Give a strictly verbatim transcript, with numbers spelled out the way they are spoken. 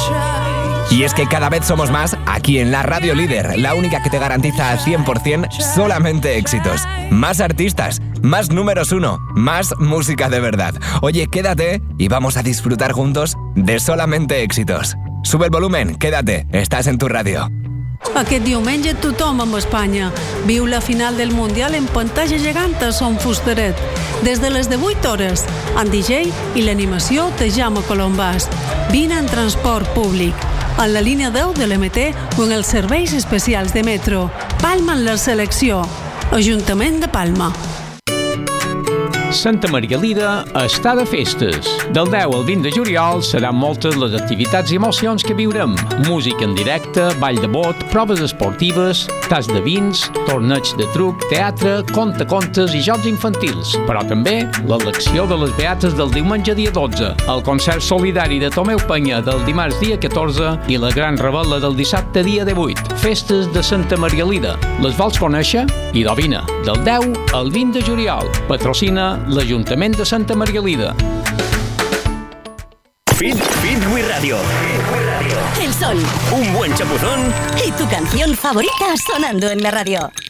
Y es que cada vez somos más aquí en la Radio Líder, la única que te garantiza al cien por ciento solamente éxitos. Más artistas, más números uno, más música de verdad. Oye, quédate y vamos a disfrutar juntos de solamente éxitos. Sube el volumen, quédate, estás en tu radio. Aquest diumenge tothom amb Espanya viu la final del Mundial en pantalla gegant a Son Fustaret. Des de les divuit hores, amb D J i l'animació de Jaume Colombàs. Vine en transport públic, en la línia deu de l'M T o en els serveis especials de metro. Palma en la selecció. Ajuntament de Palma. Santa Margalida està de festes. Del deu al vint de juliol seran moltes les activitats i emocions que viurem. Música en directe, ball de bot, proves esportives, tas de vins, torneig de truc, teatre, contacontes i jocs infantils. Però també l'elecció de les beates del diumenge dia dotze, el concert solidari de Tomeu Penya del dimarts dia catorze i la gran revetla del dissabte dia divuit. Festes de Santa Margalida. Les vols conèixer? Idò vine, del deu al vint de juliol. Patrocina l'Ajuntament de Santa Margalida. Fit, Fit Wii Radio. El sol. Un buen chapuzón. Y tu canción favorita sonando en la radio.